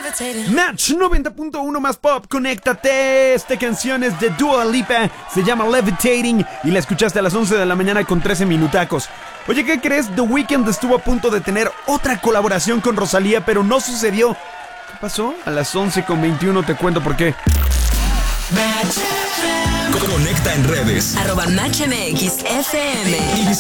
Match 90.1 más pop, conéctate. Esta canción es de Dua Lipa, se llama Levitating y la escuchaste a las 11 de la mañana con 13 minutacos. Oye, ¿qué crees? The Weeknd estuvo a punto de tener otra colaboración con Rosalía, pero no sucedió. ¿Qué pasó? A las 11:21 te cuento por qué. Conecta en redes. @MatchMXFM.